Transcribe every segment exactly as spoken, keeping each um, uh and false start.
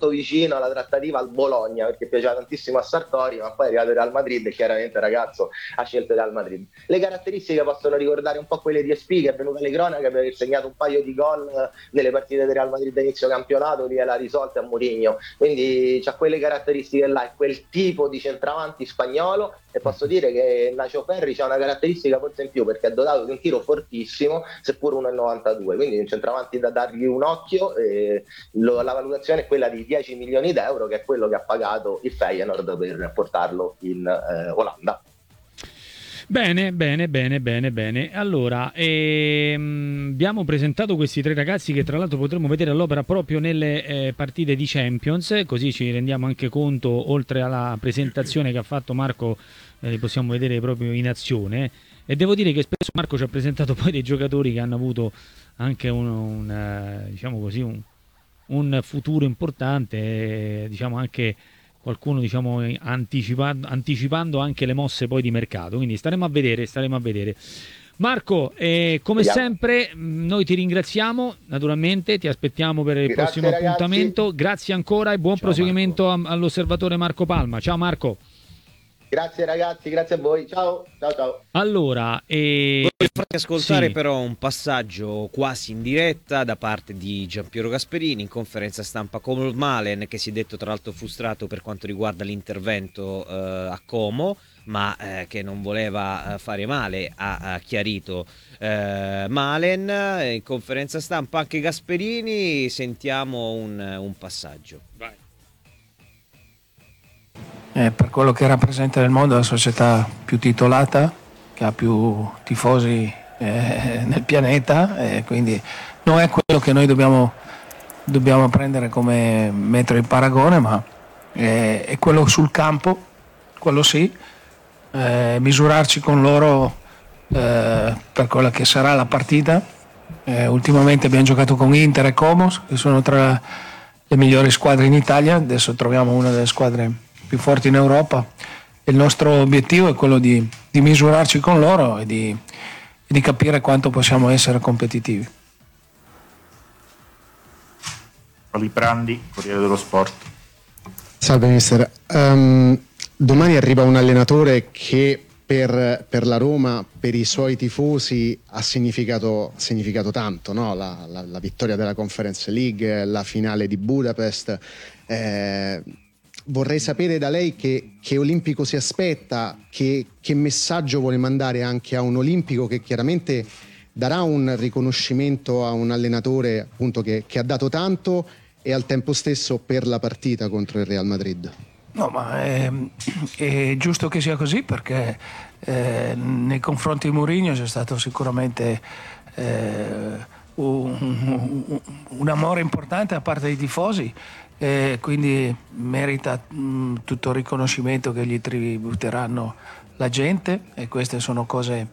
molto vicino alla trattativa al Bologna, perché piaceva tantissimo a Sartori, ma poi è arrivato il Real Madrid e chiaramente il ragazzo ha scelto il Real Madrid. Le caratteristiche possono ricordare un po' quelle di Espi, che è venuto alle cronache per aver segnato un paio di gol nelle partite del Real Madrid inizio campionato, lì l'ha risolta a Mourinho, quindi c'ha quelle caratteristiche là, è quel tipo di centravanti spagnolo, e posso dire che Nacho Ferri c'ha una caratteristica forse in più, perché è dotato di un tiro fortissimo, seppur uno virgola novantadue, quindi un centravanti da dargli un occhio. E lo, la valutazione è quella di dieci milioni d'euro, che è quello che ha pagato il Feyenoord per portarlo in eh, Olanda. Bene, bene, bene, bene, bene. Allora, ehm, abbiamo presentato questi tre ragazzi che tra l'altro potremo vedere all'opera proprio nelle eh, partite di Champions, così ci rendiamo anche conto, oltre alla presentazione che ha fatto Marco, eh, li possiamo vedere proprio in azione. E devo dire che spesso Marco ci ha presentato poi dei giocatori che hanno avuto anche un, un, eh, diciamo così, un, un futuro importante, eh, diciamo anche qualcuno diciamo anticipando, anticipando anche le mosse poi di mercato, quindi staremo a vedere, staremo a vedere. Marco, eh, come Vediamo. sempre noi ti ringraziamo, naturalmente ti aspettiamo per il Grazie, prossimo ragazzi. appuntamento, grazie ancora e buon Ciao, proseguimento a- all'osservatore Marco Palma. Ciao Marco. Grazie ragazzi, grazie a voi, ciao ciao ciao. Allora, eh, Voglio farti ascoltare sì. però un passaggio quasi in diretta da parte di Giampiero Gasperini in conferenza stampa con Malen, che si è detto tra l'altro frustrato per quanto riguarda l'intervento eh, a Como, ma eh, che non voleva eh, fare male, ha, ha chiarito eh, Malen. In conferenza stampa anche Gasperini, sentiamo un, un passaggio. Vai. Eh, per quello che rappresenta nel mondo, la società più titolata, che ha più tifosi eh, nel pianeta, e quindi non è quello che noi dobbiamo, dobbiamo prendere come metro di paragone, ma è, è quello sul campo, quello sì, eh, misurarci con loro eh, per quella che sarà la partita. Eh, ultimamente abbiamo giocato con Inter e Como, che sono tra le migliori squadre in Italia, adesso troviamo una delle squadre più forti in Europa. Il nostro obiettivo è quello di, di misurarci con loro e di, e di capire quanto possiamo essere competitivi. Liprandi, Corriere dello Sport. Salve mister, um, domani arriva un allenatore che per, per la Roma, per i suoi tifosi ha significato, significato tanto, no? la, la, la vittoria della Conference League, la finale di Budapest. Eh, vorrei sapere da lei che, che Olimpico si aspetta, che, che messaggio vuole mandare anche a un Olimpico che chiaramente darà un riconoscimento a un allenatore appunto che, che ha dato tanto e al tempo stesso per la partita contro il Real Madrid. No, ma è, è giusto che sia così, perché eh, nei confronti di Mourinho c'è stato sicuramente eh, un, un, un amore importante da parte dei tifosi, e quindi merita mh, tutto il riconoscimento che gli tributeranno la gente, e queste sono cose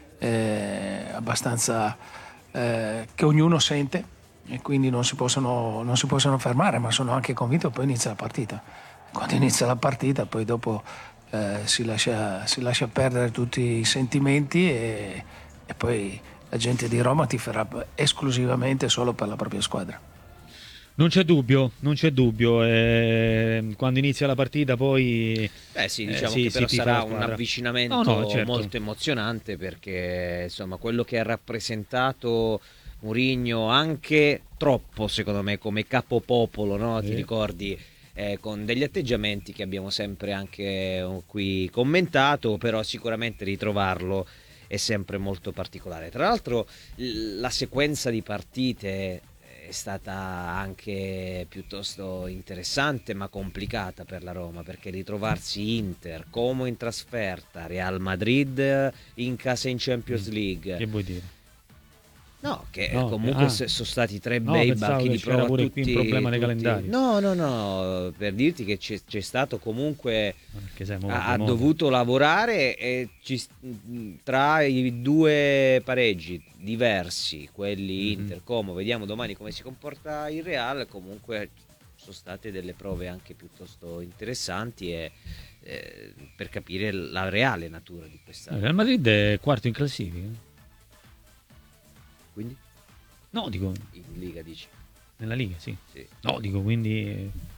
eh, abbastanza eh, che ognuno sente, e quindi non si possono, non si possono fermare, ma sono anche convinto che poi inizia la partita. Quando inizia la partita poi dopo eh, si, lascia, si lascia perdere tutti i sentimenti, e, e poi la gente di Roma tiferà esclusivamente solo per la propria squadra. Non c'è dubbio, non c'è dubbio. Eh, quando inizia la partita poi... Beh sì, diciamo eh, sì, che però si tifa sarà la un squadra. avvicinamento No, no, certo. molto emozionante, perché insomma quello che ha rappresentato Mourinho, anche troppo secondo me come capopopolo, no? Sì. Ti ricordi? Eh, con degli atteggiamenti che abbiamo sempre anche qui commentato, però sicuramente ritrovarlo è sempre molto particolare. Tra l'altro la sequenza di partite è stata anche piuttosto interessante ma complicata per la Roma, perché ritrovarsi Inter, Como in trasferta, Real Madrid in casa in Champions League. Che vuoi dire? No, che No, comunque ah. sono stati tre No, bei pensavo banchi che di c'era prova pure tutti, qui un problema di tutti- calendario. No, no, no, per dirti che c'è, c'è stato comunque Perché sai, mo- ha, ha mo- dovuto lavorare, e ci, tra i due pareggi diversi, quelli Mhm. Inter, Como, vediamo domani come si comporta il Real, comunque sono state delle prove anche piuttosto interessanti, e eh, per capire la reale natura di questa. Il Real Madrid è quarto in classifica. Quindi No, dico, in Liga dici? nella Liga, sì. Sì. No, dico, quindi